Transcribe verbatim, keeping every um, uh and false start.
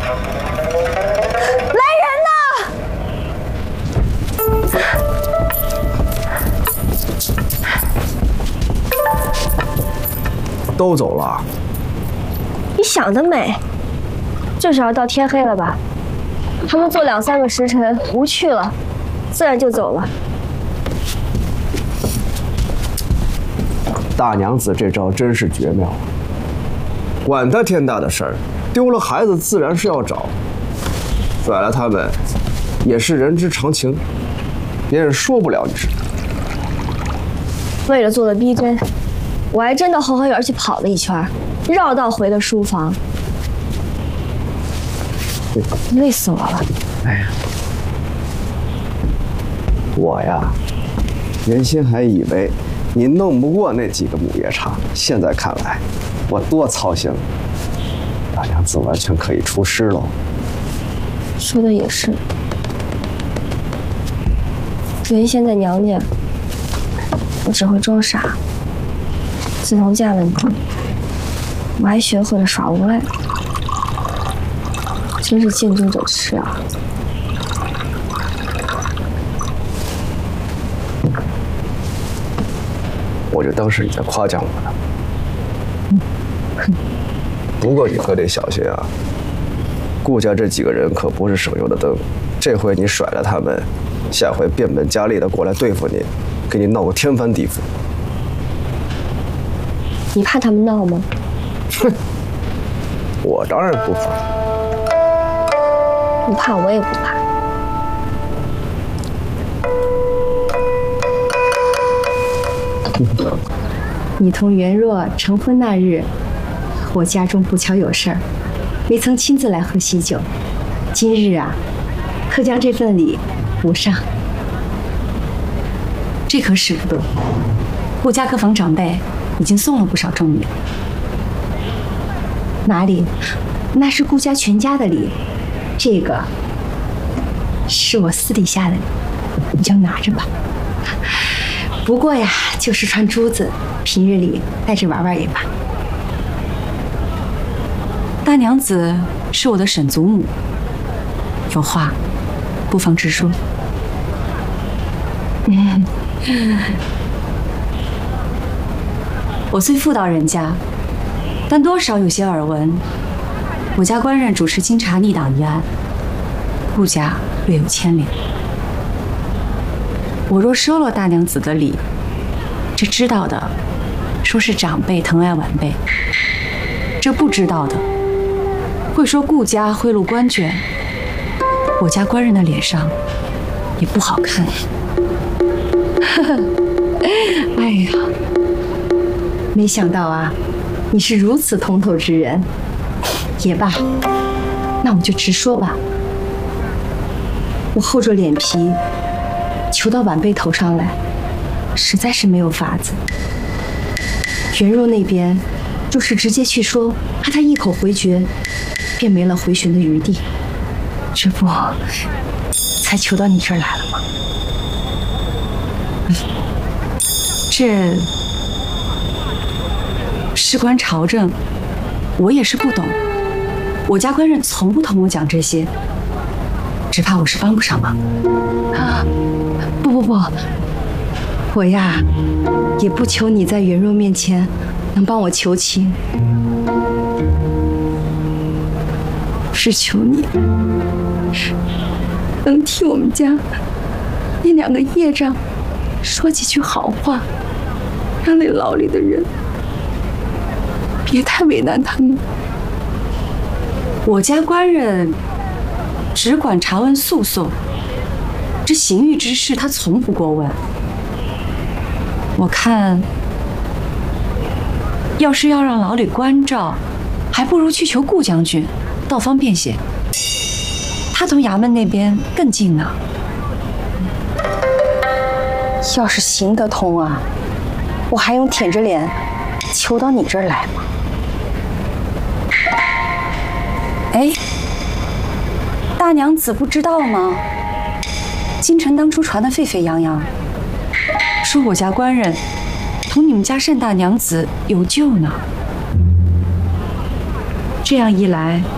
来人呐！ 都走了。 你想得美，就是要到天黑了吧？他们做两三个时辰无趣了，自然就走了。 大娘子这招真是绝妙，管他天大的事儿，丢了孩子自然是要找，甩了他们也是人之常情，别人说不了你是。 为了做的逼真，我还真到后花园去跑了一圈，绕道回了书房，累死我了。 哎呀，我呀，原先还以为你弄不过那几个母夜叉，现在看来，我多操心了。大娘子完全可以出师喽。 说的也是，原先在娘家，我只会装傻。自从嫁了你，我还学会了耍无赖，真是近朱者赤啊！ 我就当是你在夸奖我呢。不过你可得小心啊，顾家这几个人可不是省油的灯，这回你甩了他们，下回变本加厉的过来对付你，给你闹个天翻地覆。 你怕他们闹吗？ 哼，我当然不怕。 不怕，我也不怕。 你同袁若成婚那日，我家中不巧有事儿，没曾亲自来喝喜酒。今日啊，特将这份礼补上。这可使不得，顾家各房长辈已经送了不少重礼。哪里？那是顾家全家的礼，这个是我私底下的礼，你就拿着吧。不过呀，就是串珠子，平日里带着玩玩也罢。 大娘子是我的沈祖母，有话不妨直说。 嗯， 我虽妇道人家，但多少有些耳闻。我家官人主持经查逆党一案，顾家略有牵连。我若收了大娘子的礼，这知道的说是长辈疼爱晚辈，这不知道的会说顾家贿赂官眷，我家官人的脸上也不好看。 哎呀，没想到啊，你是如此通透之人。也罢，那我就直说吧。我厚着脸皮求到晚辈头上来，实在是没有法子。袁若那边就是直接去说，怕他一口回绝，便没了回旋的余地。这不才求到你这儿来了吗？ 这事关朝政，我也是不懂。我家官人从不同我讲这些，只怕我是帮不上忙。 啊，不不不，我呀也不求你在袁若面前能帮我求情，是求你能替我们家那两个业障说几句好话，让那牢里的人别太为难他们。 我家官人只管查问诉讼，这刑狱之事他从不过问。我看，要是要让牢里关照，还不如去求顾将军，倒方便些。他从衙门那边更近呢。 要是行得通啊，我还用舔着脸求到你这儿来吗？ 哎，大娘子不知道吗？京城当初传得沸沸扬扬，说我家官人同你们家单大娘子有救呢。这样一来，